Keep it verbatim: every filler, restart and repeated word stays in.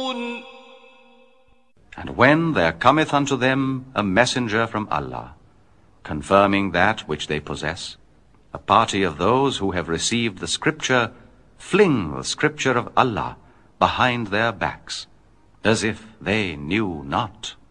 يعلمون. And when there cometh unto them a messenger from Allah, confirming that which they possess, a party of those who have received the scripture fling the scripture of Allah behind their backs, as if they knew not.